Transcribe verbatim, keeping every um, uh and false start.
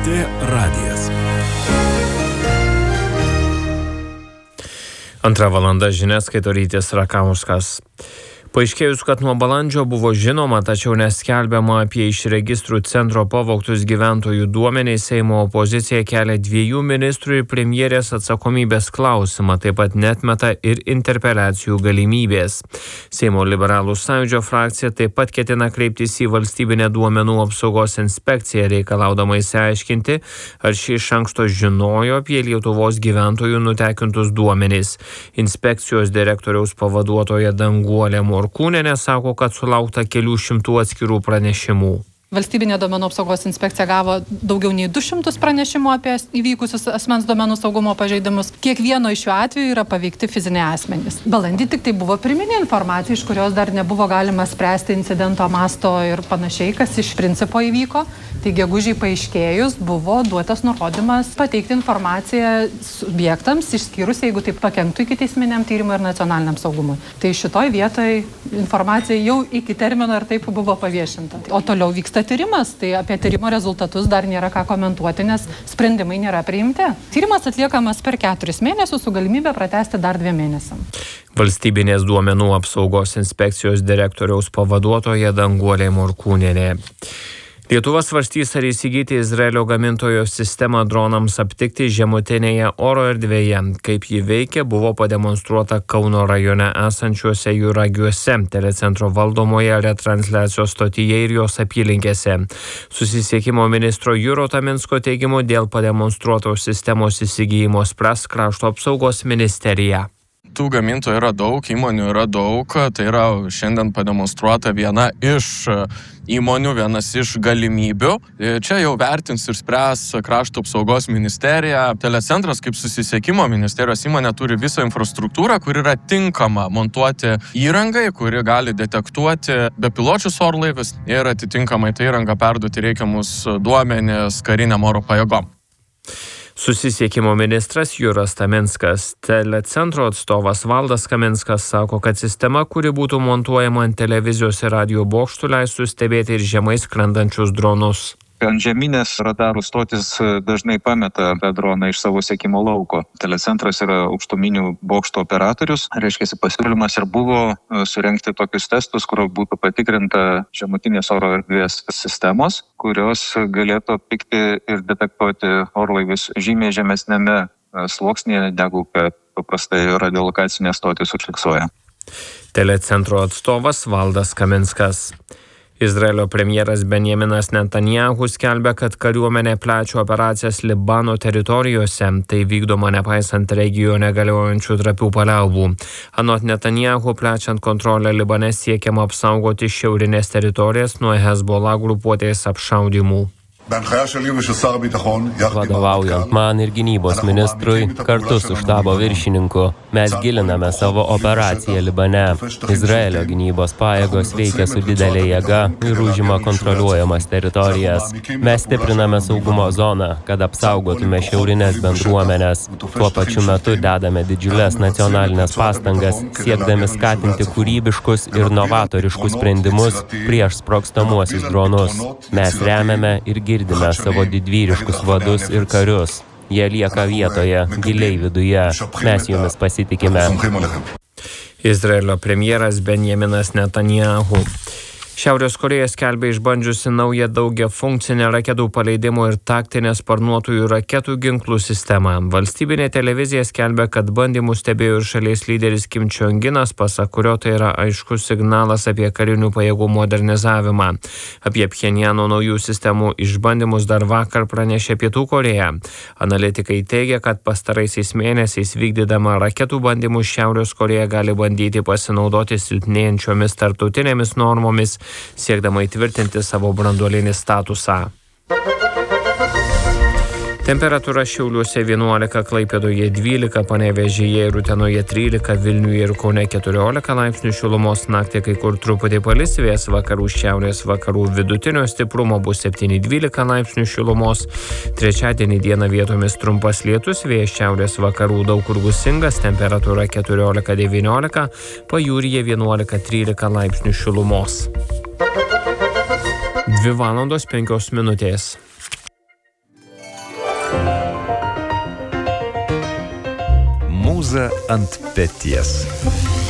T radijas. Antra valanda žinias skaito Rytis Rakauskas. Paaiškėjus, kad nuo balandžio buvo žinoma, tačiau neskelbiama apie iš registrų centro pavogtus gyventojų duomenys, Seimo opozicija kelia dviejų ministrų ir premjerės atsakomybės klausimą, taip pat neatmeta ir interpeliacijų galimybės. Seimo liberalų sąjūdžio frakcija taip pat ketina kreiptis į valstybinę duomenų apsaugos inspekciją, reikalaudama išsiaiškinti, ar ši iš anksto žinojo apie Lietuvos gyventojų nutekintus duomenys. Inspekcijos direktoriaus pavaduotoja Danguolė Morkūnienė sako, kad sulaukta kelių šimtų atskirų pranešimų. Valstybinė duomenų apsaugos inspekcija gavo daugiau nei du šimtus pranešimų apie įvykusius asmens duomenų saugumo pažeidimus. Kiekvieno iš šių atvejų yra paveikti fiziniai asmenys. Balandį tik tai buvo pirminė informacija, iš kurios dar nebuvo galima spręsti incidento masto ir panašiai, kas iš principo įvyko. Tai gegužį paaiškėjus buvo duotas nurodymas pateikti informaciją subjektams, išskyrus, jeigu tai pakenktų ikiteisminiam tyrimui ir nacionaliniam saugumui. Tai šitoj vietoj informacija jau iki termino ir taip buvo paviešinta. O toliau vyksta tyrimas, tai apie tyrimo rezultatus dar nėra ką komentuoti, nes sprendimai nėra priimti. Tyrimas atliekamas per keturis mėnesius su galimybė pratęsti dar dviem mėnesiam. Valstybinės duomenų apsaugos inspekcijos direktoriaus pavaduotoja Danguolė Morkūnienė. Lietuva svarstys, ar įsigyti Izraelio gamintojo sistemą dronams aptikti žemutinėje oro erdvėje. Kaip ji veikia, buvo pademonstruota Kauno rajone esančiuose Juragiuose, telecentro valdomoje retransliacijos stotyje ir jos apylinkėse. Susisiekimo ministro Juro Taminsko teigimu, dėl pademonstruotos sistemos įsigijimo spręs Krašto apsaugos ministerija. Tų gamintojų yra daug, įmonių yra daug, tai yra šiandien pademonstruota viena iš įmonių, vienas iš galimybių. Čia jau vertins ir spręs Krašto apsaugos ministerija. Telecentras kaip susisiekimo ministerijos įmonė turi visą infrastruktūrą, kuri yra tinkama montuoti įrangai, kuri gali detektuoti bepiločius orlaivius ir atitinkamai tai įrangą perduoti reikiamus duomenis kariniam oro pajėgom. Susisiekimo ministras Juras Taminskas. Telecentro atstovas Valdas Kaminskas sako, kad sistema, kuri būtų montuojama ant televizijos ir radijo bokštų, leistų stebėti ir žemai skrendančius dronus. Antžeminės radarų stotis dažnai pameta tą droną iš savo sekimo lauko. Telecentras yra aukštuminių bokšto operatorius. Reiškia, pasiūlymas ir buvo surengti tokius testus, kur būtų patikrinta žemutinės oro erdvės sistemos, kurios galėtų aptikti ir detektuoti orlaivius žymiai žemesnėme sluoksnyje, negu kad paprastai radiolokacinės stotis užfiksuoja. Telecentro atstovas Valdas Kaminskas. Izraelio premjeras Benjaminas Netanyahu skelbia, kad kariuomenė plečia operacijas Libano teritorijose. Tai vykdoma nepaisant regione galiojančių trapių paliaubų. Anot Netanyahu, plečiant kontrolę Libane siekiama apsaugoti šiaurinės teritorijas nuo Hezbollah grupuotės apšaudymų. Vadovaujant man ir gynybos ministrui, kartu su štabo viršininku, mes giliname savo operaciją Libane. Izraelio gynybos pajėgos veikia su didelė jėga ir užima kontroliuojamas teritorijas. Mes stipriname saugumo zoną, kad apsaugotume šiaurinės bendruomenės. Tuo pačiu metu dedame didžiulės nacionalinės pastangas, siekdami skatinti kūrybiškus ir novatoriškus sprendimus prieš sprogstamuosius dronus. Mes remiame ir girdime savo didvyriškus vadus ir karius. Jie lieka vietoje, giliai viduje. Mes jumis pasitikime. Izraelio premjeras Benjaminas Netanyahu. Šiaurės Korėja skelbia išbandžiusi naują daugiafunkcinę raketų paleidimo ir taktinės sparnuotųjų raketų ginklų sistemą. Valstybinė televizija skelbia, kad bandymus stebėjo ir šalies lyderis Kim Čiong-inas, pasak kurio tai yra aiškus signalas apie karinių pajėgų modernizavimą. Apie Pchenjano naujų sistemų išbandymus dar vakar pranešė Pietų Korėja. Analitikai teigia, kad pastaraisiais mėnesiais vykdydama raketų bandymus Šiaurės Korėja gali bandyti pasinaudoti silpnėjančiomis tarptautinėmis normomis, siekdama įtvirtinti savo branduolinį statusą. Temperatūra Šiauliuose vienuolika, Klaipėdoje dvylika, Panevėžyje ir Utenoje trylika, Vilniuje ir Kaune keturiolika laipsnių šilumos. Naktį kai kur truputį palis, vėjas vakarų šiaurės vakarų vidutinio stiprumo bus septyni dvylika laipsnių šilumos. Trečiadienį dieną vietomis trumpas lietus, vėjas šiaurės vakarų daug kur gūsingas, temperatūra keturiolika devyniolika, pajūryje vienuolika trylika laipsnių šilumos. dvi valandos penkios minutės. Mūza ant peties.